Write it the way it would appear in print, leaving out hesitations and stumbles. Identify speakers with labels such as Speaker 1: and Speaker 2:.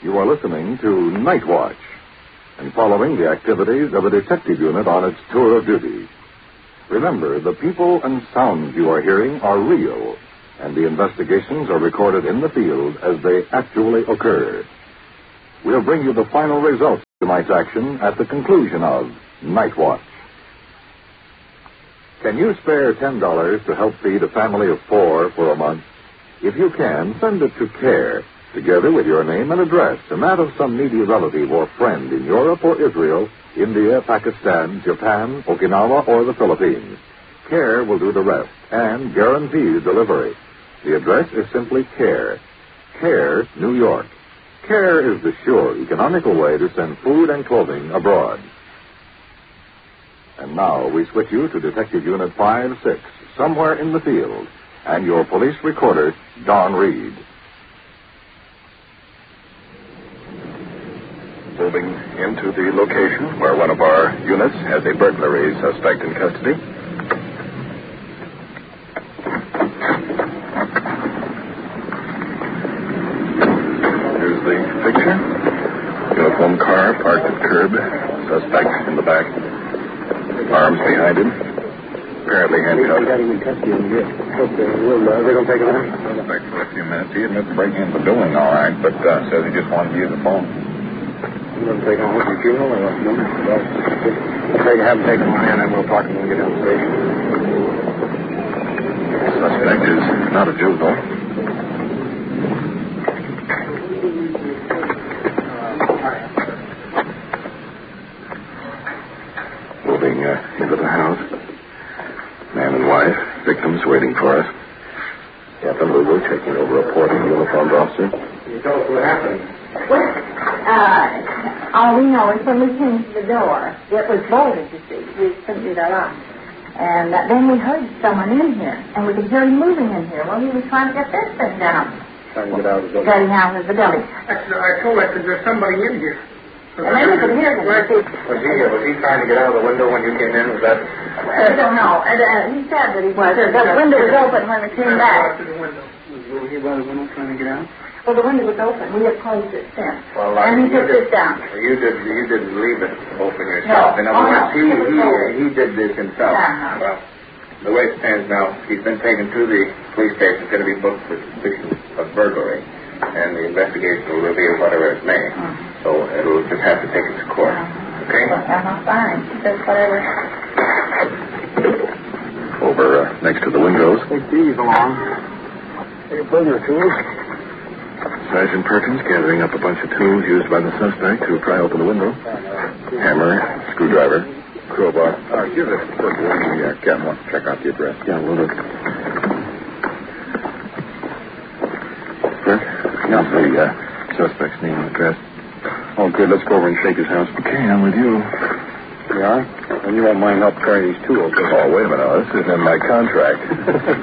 Speaker 1: You are listening to Night Watch and following the activities of a detective unit on its tour of duty. Remember, the people and sounds you are hearing are real, and the investigations are recorded in the field as they actually occur. We'll bring you the final results of tonight's action at the conclusion of Night Watch. Can you spare $10 to help feed a family of 4 for a month? If you can, send it to CARE, together with your name and address, and that of some needy relative or friend in Europe or Israel, India, Pakistan, Japan, Okinawa, or the Philippines. CARE will do the rest and guarantees delivery. The address is simply CARE. CARE, New York. CARE is the sure, economical way to send food and clothing abroad. And now we switch you to Detective Unit 5-6, somewhere in the field, and your police recorder, Don Reed.
Speaker 2: Moving into the location where one of our units has a burglary suspect in custody. Here's the picture. Uniform car parked at curb. Suspect in the back. Arms behind him. Apparently handcuffed.
Speaker 3: We got him in custody in here. They're going to take him out?
Speaker 2: Suspect for a few minutes. He admits breaking into the building all right, but says he just wanted to use the phone.
Speaker 3: You going to take him home to the funeral or what? No? Have him take him on in and we'll talk to him when we get down the station.
Speaker 2: Suspect is not a juvenile. Moving into the house. Man and wife, victims waiting for us. Captain Lulu checking over a porting uniformed officer.
Speaker 3: Can you tell us what happened?
Speaker 4: All we know is when we came to the door, it was bolted, you see. We couldn't do that lock. And then we heard someone in here, and we could hear him moving in here. Well, he was trying to get this thing down.
Speaker 3: Trying to get out of the building.
Speaker 4: Getting out of the building.
Speaker 5: I told her that there's somebody in here.
Speaker 4: And then we could hear him.
Speaker 3: Was he trying to get out of the window when you came in? Was that?
Speaker 4: I don't know. He said that he was. The window was open when we came back.
Speaker 3: Was he by the window trying to get out?
Speaker 4: Well, the window was open. We had closed it since.
Speaker 3: Well,
Speaker 4: and he took this down.
Speaker 3: You didn't leave it open yourself.
Speaker 4: No.
Speaker 3: In other words,
Speaker 4: No.
Speaker 3: he did this himself.
Speaker 4: Uh-huh.
Speaker 3: Well, the way it stands now, he's been taken to the police station, going to be booked for suspicion of burglary, and the investigation will reveal whatever it may. So it'll just have to take its course. Okay?
Speaker 4: Fine. Just whatever.
Speaker 2: Over next to the windows.
Speaker 3: Take these along. Take a burner tools.
Speaker 2: Sergeant Perkins gathering up a bunch of tools used by the suspect to pry open the window. Hammer, screwdriver, crowbar.
Speaker 3: Give it a quick one.
Speaker 2: Yeah, Captain wants to check out the address.
Speaker 3: Yeah, we'll do.
Speaker 2: Perk?
Speaker 3: Yeah.
Speaker 2: The suspect's name and address.
Speaker 3: Oh, good. Let's go over and shake his house.
Speaker 2: Okay, I'm with you.
Speaker 3: You are? And you won't mind help carry these tools.
Speaker 2: Oh, wait a minute. This isn't in my contract.